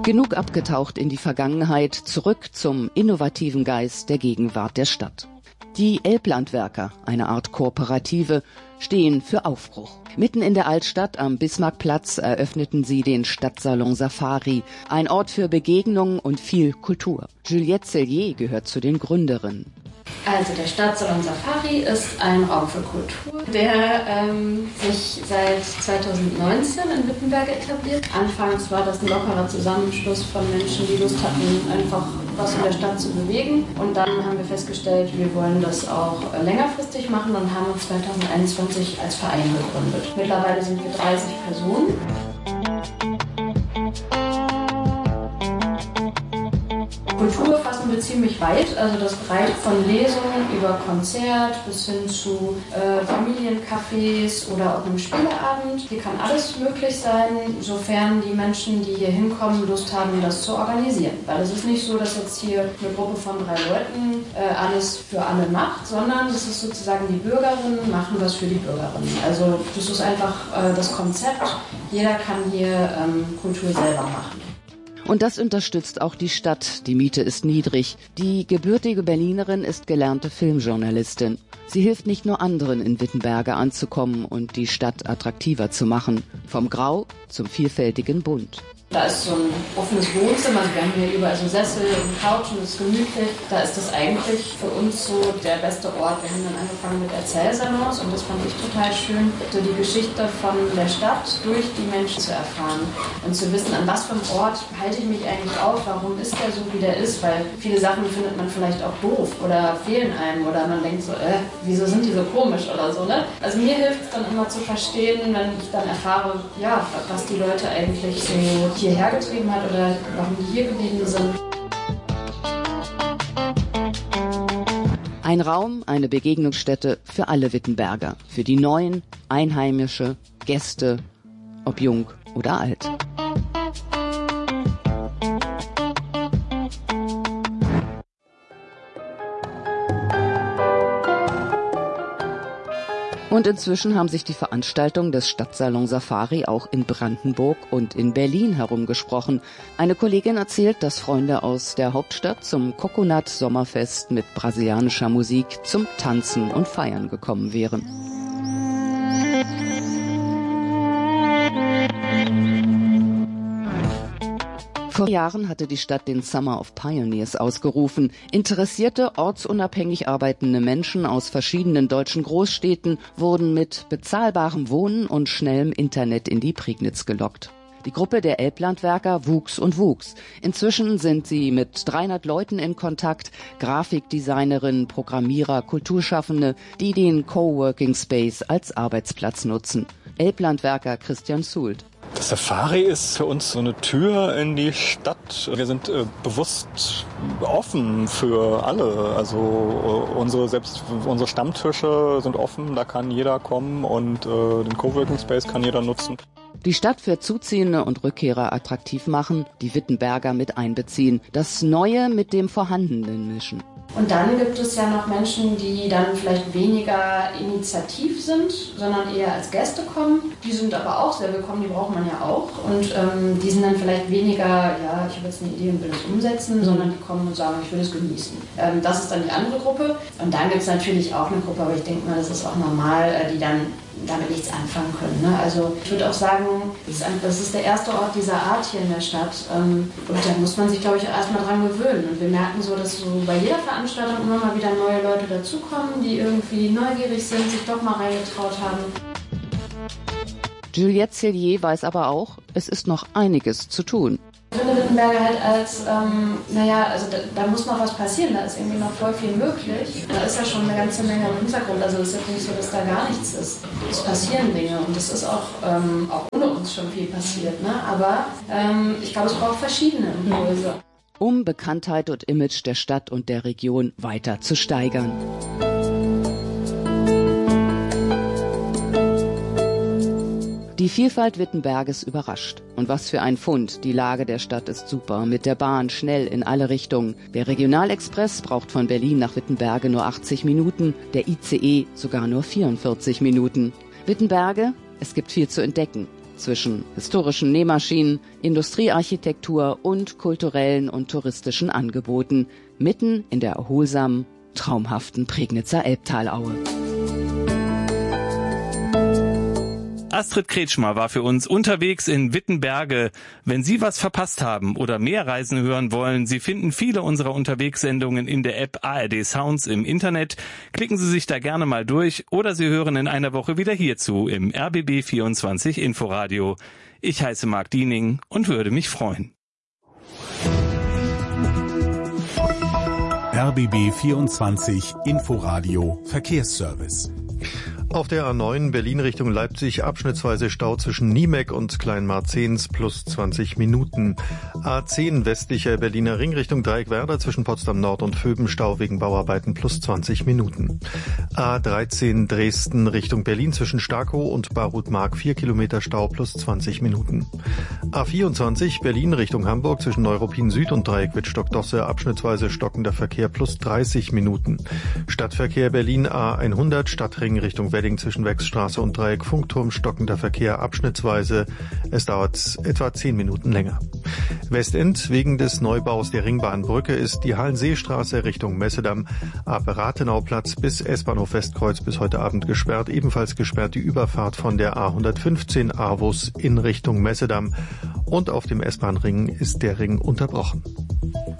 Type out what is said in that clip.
Genug abgetaucht in die Vergangenheit, zurück zum innovativen Geist der Gegenwart der Stadt. Die Elblandwerker, eine Art Kooperative, stehen für Aufbruch. Mitten in der Altstadt am Bismarckplatz eröffneten sie den Stadtsalon Safari, ein Ort für Begegnung und viel Kultur. Juliette Cellier gehört zu den Gründerinnen. Also der Stadtsalon Safari ist ein Raum für Kultur, der sich seit 2019 in Wittenberge etabliert. Anfangs war das ein lockerer Zusammenschluss von Menschen, die Lust hatten, einfach was in der Stadt zu bewegen. Und dann haben wir festgestellt, wir wollen das auch längerfristig machen und haben uns 2021 als Verein gegründet. Mittlerweile sind wir 30 Personen. Kultur fassen wir ziemlich weit, also das reicht von Lesungen über Konzert bis hin zu Familiencafés oder auch einem Spieleabend. Hier kann alles möglich sein, sofern die Menschen, die hier hinkommen, Lust haben, das zu organisieren. Weil es ist nicht so, dass jetzt hier eine Gruppe von 3 Leuten alles für alle macht, sondern es ist sozusagen, die Bürgerinnen machen was für die Bürgerinnen. Also das ist einfach das Konzept, jeder kann hier Kultur selber machen. Und das unterstützt auch die Stadt. Die Miete ist niedrig. Die gebürtige Berlinerin ist gelernte Filmjournalistin. Sie hilft nicht nur anderen in Wittenberge anzukommen und die Stadt attraktiver zu machen. Vom Grau zum vielfältigen Bunt. Da ist so ein offenes Wohnzimmer, wir haben hier überall so Sessel und Couchen, das ist gemütlich. Da ist das eigentlich für uns so der beste Ort. Wir haben dann angefangen mit Erzählsalons und das fand ich total schön, so die Geschichte von der Stadt durch die Menschen zu erfahren und zu wissen, an was für einem Ort halte ich mich eigentlich auf, warum ist der so, wie der ist, weil viele Sachen findet man vielleicht auch doof oder fehlen einem oder man denkt so, wieso sind die so komisch oder so, ne? Also mir hilft es dann immer zu verstehen, wenn ich dann erfahre, ja, was die Leute eigentlich so hierher getrieben hat oder warum die hier geblieben sind. Ein Raum, eine Begegnungsstätte für alle Wittenberger, für die Neuen, Einheimische, Gäste, ob jung oder alt. Und inzwischen haben sich die Veranstaltungen des Stadtsalon Safari auch in Brandenburg und in Berlin herumgesprochen. Eine Kollegin erzählt, dass Freunde aus der Hauptstadt zum Coconut-Sommerfest mit brasilianischer Musik zum Tanzen und Feiern gekommen wären. Vor Jahren hatte die Stadt den Summer of Pioneers ausgerufen. Interessierte, ortsunabhängig arbeitende Menschen aus verschiedenen deutschen Großstädten wurden mit bezahlbarem Wohnen und schnellem Internet in die Prignitz gelockt. Die Gruppe der Elblandwerker wuchs und wuchs. Inzwischen sind sie mit 300 Leuten in Kontakt, Grafikdesignerinnen, Programmierer, Kulturschaffende, die den Coworking Space als Arbeitsplatz nutzen. Elblandwerker Christian Sult. Das Safari ist für uns so eine Tür in die Stadt. Wir sind bewusst offen für alle. Also unsere Stammtische sind offen, da kann jeder kommen und den Coworking Space kann jeder nutzen. Die Stadt für Zuziehende und Rückkehrer attraktiv machen, die Wittenberger mit einbeziehen, das Neue mit dem Vorhandenen mischen. Und dann gibt es ja noch Menschen, die dann vielleicht weniger initiativ sind, sondern eher als Gäste kommen. Die sind aber auch sehr willkommen, die braucht man ja auch. Und die sind dann vielleicht weniger, ja, ich habe jetzt eine Idee und will es umsetzen, sondern die kommen und sagen, ich will es genießen. Das ist dann die andere Gruppe. Und dann gibt es natürlich auch eine Gruppe, aber ich denke mal, das ist auch normal, die dann damit nichts anfangen können. Ne? Also ich würde auch sagen, das ist der erste Ort dieser Art hier in der Stadt. Und da muss man sich, glaube ich, auch erstmal dran gewöhnen. Und wir merken so, dass so bei jeder Veranstaltung immer mal wieder neue Leute dazukommen, die irgendwie neugierig sind, sich doch mal reingetraut haben. Juliette Cellier weiß aber auch, es ist noch einiges zu tun. Ich finde Wittenberge halt als, also da muss noch was passieren, da ist irgendwie noch voll viel möglich. Da ist ja schon eine ganze Menge im Hintergrund, also es ist ja nicht so, dass da gar nichts ist. Es passieren Dinge und es ist auch ohne uns schon viel passiert, ne? Aber ich glaube, es braucht verschiedene Impulse. Um Bekanntheit und Image der Stadt und der Region weiter zu steigern. Die Vielfalt Wittenberges überrascht. Und was für ein Fund. Die Lage der Stadt ist super. Mit der Bahn schnell in alle Richtungen. Der Regionalexpress braucht von Berlin nach Wittenberge nur 80 Minuten. Der ICE sogar nur 44 Minuten. Wittenberge, es gibt viel zu entdecken. zwischen historischen Nähmaschinen, Industriearchitektur und kulturellen und touristischen Angeboten, mitten in der erholsamen, traumhaften Prignitzer Elbtalaue. Astrid Kretschmer war für uns unterwegs in Wittenberge. Wenn Sie was verpasst haben oder mehr Reisen hören wollen, Sie finden viele unserer Unterwegssendungen in der App ARD Sounds im Internet. Klicken Sie sich da gerne mal durch oder Sie hören in einer Woche wieder hierzu im RBB 24 Inforadio. Ich heiße Marc Diening und würde mich freuen. RBB 24 Inforadio Verkehrsservice. Auf der A9 Berlin Richtung Leipzig abschnittsweise Stau zwischen Niemek und Kleinmarzens plus 20 Minuten. A10 westlicher Berliner Ring Richtung Dreieckwerder zwischen Potsdam Nord und Vöben Stau wegen Bauarbeiten plus 20 Minuten. A13 Dresden Richtung Berlin zwischen Starkow und Barutmark 4 Kilometer Stau plus 20 Minuten. A24 Berlin Richtung Hamburg zwischen Neuruppin Süd und Dreieck Wittstock-Dosse abschnittsweise stockender Verkehr plus 30 Minuten. Stadtverkehr Berlin A100 Stadtring Richtung Wedding zwischen Wechsstraße und Dreieck Funkturm stockender Verkehr abschnittsweise. Es dauert etwa 10 Minuten länger. Westend wegen des Neubaus der Ringbahnbrücke ist die Hallenseestraße Richtung Messedamm ab Rathenauplatz bis S-Bahnhof Westkreuz bis heute Abend gesperrt. Ebenfalls gesperrt die Überfahrt von der A115 Arvus in Richtung Messedamm. Und auf dem S-Bahn-Ring ist der Ring unterbrochen.